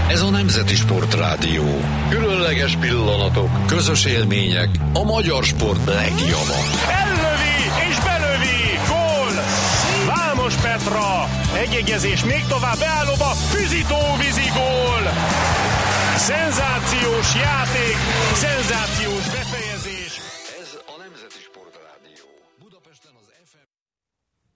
Ez a Nemzeti Sportrádió. Különleges pillanatok, közös élmények, a magyar sport legjava. Ellövi és belövi! Gól! Vámos Petra! Egyegyezés még tovább beállóba, Füzitó-vízi gól! Szenzációs játék, szenzációs befejezés!